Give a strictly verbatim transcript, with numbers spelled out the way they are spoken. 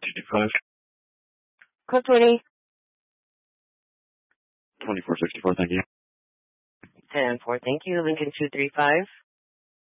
two two five. Code twenty. twenty-four sixty-four, thank you. ten four, thank you. Lincoln two three five.